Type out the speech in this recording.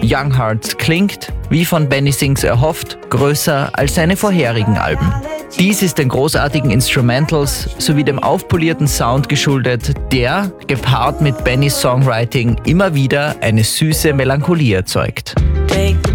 Young Hearts klingt, wie von Benny Sings erhofft, größer als seine vorherigen Alben. Dies ist den großartigen Instrumentals sowie dem aufpolierten Sound geschuldet, der, gepaart mit Bennys Songwriting, immer wieder eine süße Melancholie erzeugt. Make the